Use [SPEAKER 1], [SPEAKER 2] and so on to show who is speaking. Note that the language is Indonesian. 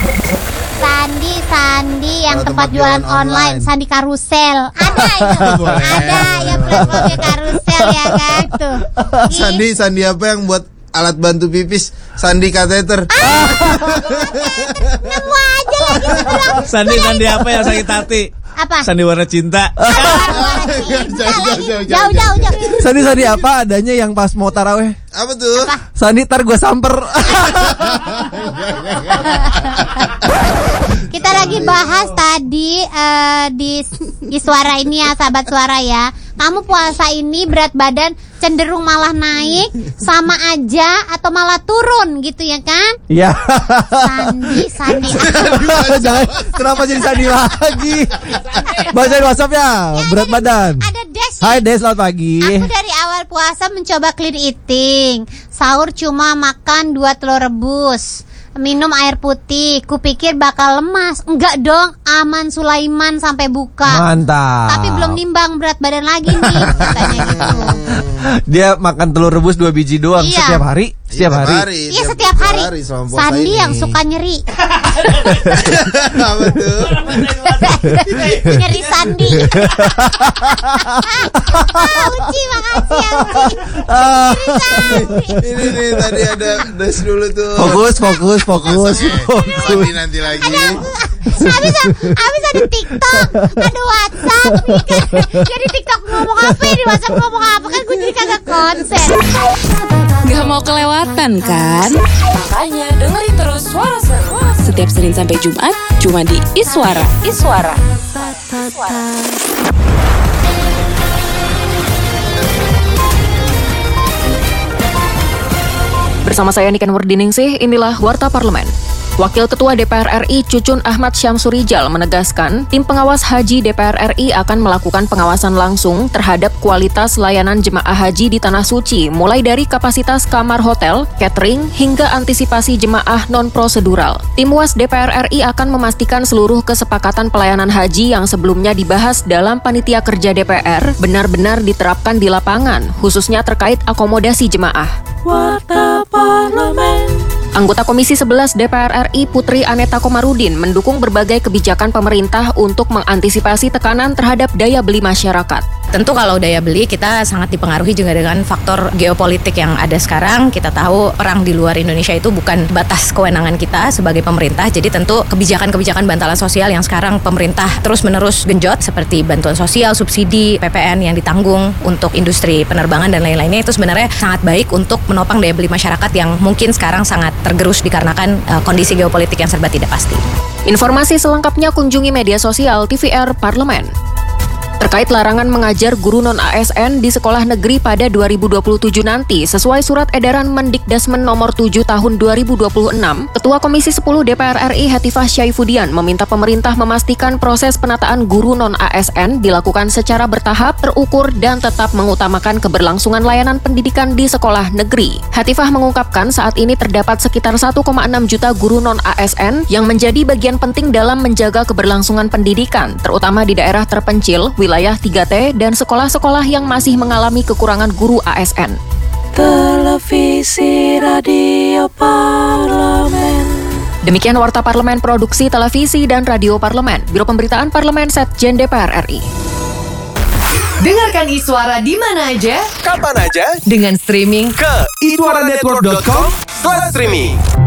[SPEAKER 1] Sandi yang tempat jualan online, Sandi Karusel. Ada itu. Ada yang platformnya Karusel ya kan tuh.
[SPEAKER 2] Sandi apa yang buat alat bantu pipis? Sandi kateter.
[SPEAKER 1] Nemu aja lagi sebelah.
[SPEAKER 3] Sandi apa yang sakit hati?
[SPEAKER 1] Apa?
[SPEAKER 3] Sandi warna cinta.
[SPEAKER 1] Jauh.
[SPEAKER 4] Sandi apa adanya yang pas mau taraweh?
[SPEAKER 2] Apa tuh?
[SPEAKER 4] Sandi tar gue samper.
[SPEAKER 1] Kita lagi bahas tadi di suara ini ya, sahabat suara ya. Kamu puasa ini berat badan cenderung malah naik, sama aja atau malah turun gitu ya kan?
[SPEAKER 4] Iya.
[SPEAKER 1] Sandi.
[SPEAKER 4] Jangan, kenapa jadi Sandi lagi? Bacain WhatsApp ya, berat badan.
[SPEAKER 1] Ada Des.
[SPEAKER 4] Hai Des, selamat pagi.
[SPEAKER 1] Aku dari awal puasa mencoba clean eating. Sahur cuma makan 2 telur rebus, minum air putih. Kupikir bakal lemas. Enggak dong, aman Sulaiman sampai buka.
[SPEAKER 4] Mantap.
[SPEAKER 1] Tapi belum nimbang berat badan lagi nih, katanya gitu.
[SPEAKER 4] Dia makan telur rebus 2 biji doang.
[SPEAKER 1] Iya.
[SPEAKER 4] Setiap hari.
[SPEAKER 1] Iya, setiap hari. Sandi yang suka nyeri.
[SPEAKER 2] Apa tuh?
[SPEAKER 1] Nyeri Sandi. Uci, makasih ya Uci.
[SPEAKER 2] Ini nih tadi ada Des dulu tuh.
[SPEAKER 4] Fokus.
[SPEAKER 2] Nanti lagi.
[SPEAKER 1] Habis ada TikTok, ada WhatsApp. Jadi TikTok ngomong apa, di WhatsApp ngomong apa, kan gue jadi kagak konsen.
[SPEAKER 5] Gak mau kelewatan kan? Makanya dengerin terus Suara Seru setiap Senin sampai Jumat cuma di Iswara. Bersama saya Niken Wardiningsih, inilah Warta Parlemen. Wakil Ketua DPR RI Cucun Ahmad Syamsurijal menegaskan, tim pengawas haji DPR RI akan melakukan pengawasan langsung terhadap kualitas layanan jemaah haji di Tanah Suci, mulai dari kapasitas kamar hotel, catering, hingga antisipasi jemaah non-prosedural. Tim UAS DPR RI akan memastikan seluruh kesepakatan pelayanan haji yang sebelumnya dibahas dalam panitia kerja DPR benar-benar diterapkan di lapangan, khususnya terkait akomodasi jemaah. Warta Parlemen. Anggota Komisi 11 DPR RI Putri Aneta Komarudin mendukung berbagai kebijakan pemerintah untuk mengantisipasi tekanan terhadap daya beli masyarakat.
[SPEAKER 6] Tentu kalau daya beli kita sangat dipengaruhi juga dengan faktor geopolitik yang ada sekarang. Kita tahu perang di luar Indonesia itu bukan batas kewenangan kita sebagai pemerintah. Jadi tentu kebijakan-kebijakan bantalan sosial yang sekarang pemerintah terus-menerus genjot seperti bantuan sosial, subsidi, PPN yang ditanggung untuk industri penerbangan dan lain-lainnya itu sebenarnya sangat baik untuk menopang daya beli masyarakat yang mungkin sekarang sangat tergerus dikarenakan kondisi geopolitik yang serba tidak pasti.
[SPEAKER 5] Informasi selengkapnya kunjungi media sosial TVR Parlemen. Terkait larangan mengajar guru non-ASN di sekolah negeri pada 2027 nanti, sesuai surat edaran Mendikdasmen nomor 7 tahun 2026, Ketua Komisi 10 DPR RI Hetifah Syaifudian meminta pemerintah memastikan proses penataan guru non-ASN dilakukan secara bertahap, terukur, dan tetap mengutamakan keberlangsungan layanan pendidikan di sekolah negeri. Hetifah mengungkapkan saat ini terdapat sekitar 1,6 juta guru non-ASN yang menjadi bagian penting dalam menjaga keberlangsungan pendidikan, terutama di daerah terpencil, wilayah 3T, dan sekolah-sekolah yang masih mengalami kekurangan guru ASN. Televisi Radio Parlemen. Demikian Warta Parlemen Produksi Televisi dan Radio Parlemen, Biro Pemberitaan Parlemen Setjen DPR RI.
[SPEAKER 7] Dengarkan Iswara di mana aja,
[SPEAKER 8] kapan aja,
[SPEAKER 7] dengan streaming
[SPEAKER 8] ke iswaranetwork.com/streaming.